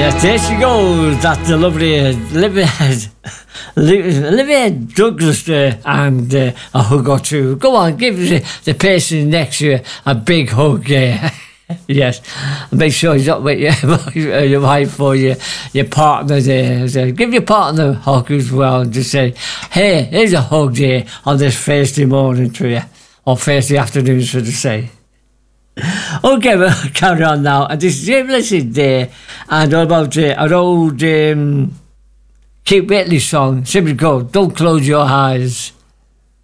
Yes, there she goes. That's the lovely Olivia Douglas there, and a hug or two. Go on, give the person next to you a big hug. Yes, make sure he's up with your wife or your partner there. So give your partner a hug as well, and just say, hey, here's a hug there on this Thursday morning to you, or Thursday afternoon, should I say. Okay, we'll carry on now. And this is Jim Lissy there, and all about an old Keith Whitley song, simply called Don't Close Your Eyes.